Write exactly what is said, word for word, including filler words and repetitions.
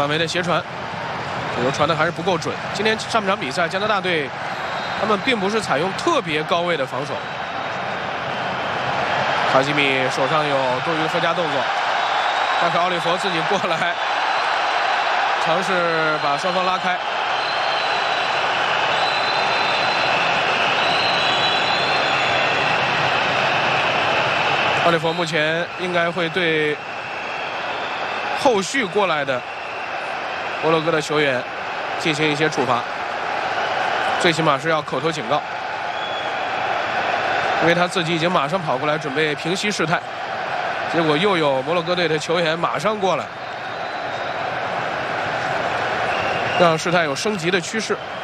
维的斜传，这球传的还是不够准。今天上半场比赛，加拿大队他们并不是采用特别高位的防守。卡西米手上有多余的附加动作，但是奥利弗自己过来，尝试把双方拉开。奥利弗目前应该会对后续过来的摩洛哥的球员进行一些处罚，最起码是要口头警告，因为他自己已经马上跑过来准备平息事态，结果又有摩洛哥队的球员马上过来，让事态有升级的趋势。